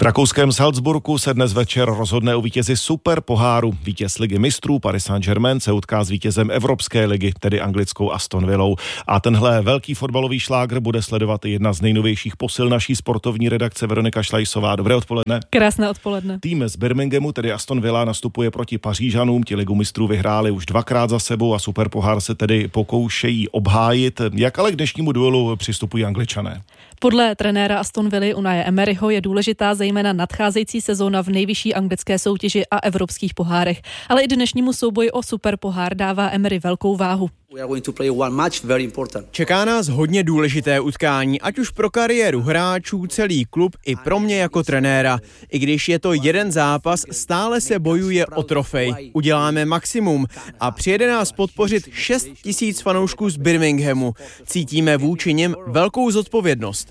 rakouském Salzburgu se dnes večer rozhodne o vítězi superpoháru. Vítěz ligy mistrů Paris Saint-Germain se utká s vítězem Evropské ligy, tedy anglickou Aston Villou. A tenhle velký fotbalový šlágr bude sledovat i jedna z nejnovějších posil naší sportovní redakce Veronika Šlajsová. Dobré odpoledne. Krásné odpoledne. Tým z Birminghamu, tedy Aston Villa, nastupuje proti Pařížanům. Ti ligu mistrů vyhráli už 2krát za sebou a superpohár se tedy pokoušejí obhájit. Jak ale k dnešnímu duelu přistupují Angličané? Podle trenéra Aston Villy Unaye Emeryho je důležitá zejména nadcházející sezóna v nejvyšší anglické soutěži a evropských pohárech. Ale i dnešnímu souboji o superpohár dává Emery velkou váhu. Čeká nás hodně důležité utkání, ať už pro kariéru hráčů, celý klub i pro mě jako trenéra. I když je to jeden zápas, stále se bojuje o trofej. Uděláme maximum a přijede nás podpořit 6 000 fanoušků z Birminghamu. Cítíme vůči nim velkou zodpovědnost.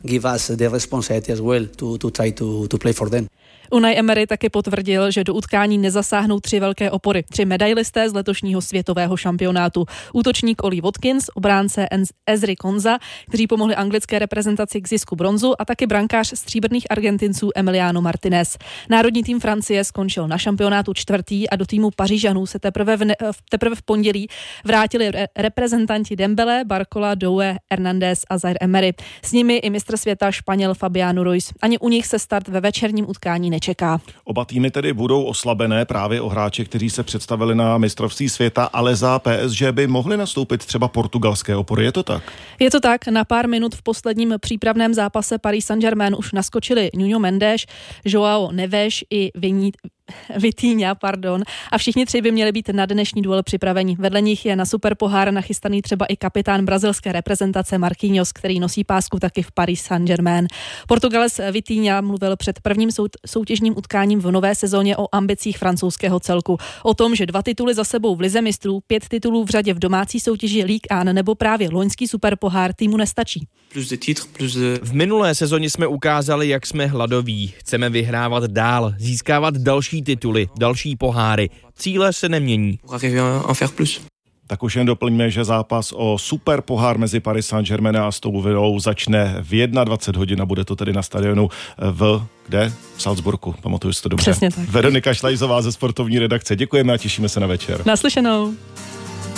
Unai Emery taky potvrdil, že do utkání nezasáhnou 3 velké opory, 3 medailisté z letošního světového šampionátu. Útočník Ollie Watkins, obránce Ezri Konza, kteří pomohli anglické reprezentaci k zisku bronzu, a taky brankář stříbrných Argentinců Emiliano Martinez. Národní tým Francie skončil na šampionátu 4. a do týmu Pařížanů se teprve v pondělí vrátili reprezentanti Dembele, Barcola, Doué, Hernandez a Zaire-Emery. S nimi i mistr světa Španěl Fabián Ruiz. Ani u nich se start ve večerním utkání nečeká. Oba týmy tedy budou oslabené právě o hráče, kteří se představili na mistrovství světa, ale za PSG by mohly nastoupit třeba portugalské opory. Je to tak? Je to tak. Na pár minut v posledním přípravném zápase Paris Saint-Germain už naskočili Nuno Mendes, Joao Neves i Vitinha, a všichni 3 by měli být na dnešní duel připraveni. Vedle nich je na superpohár nachystaný třeba i kapitán brazilské reprezentace Marquinhos, který nosí pásku taky v Paris Saint-Germain. Portugalec Vitinha mluvil před prvním soutěžním utkáním v nové sezóně o ambicích francouzského celku. O tom, že 2 tituly za sebou v lize mistrů, 5 titulů v řadě v domácí soutěži Ligue 1 nebo právě loňský superpohár týmu nestačí. V minulé sezóně jsme ukázali, jak jsme hladoví. Chceme vyhrávat dál, získávat další tituly, další poháry. Cíle se nemění. Tak už jen doplňme, že zápas o superpohár mezi Paris Saint-Germain a Aston Villou začne v 21 hodin a bude to tedy na stadionu v Salzburgu. Pamatuju si to dobře. Přesně tak. Veronika Šlajsová ze sportovní redakce. Děkujeme a těšíme se na večer. Naslyšenou.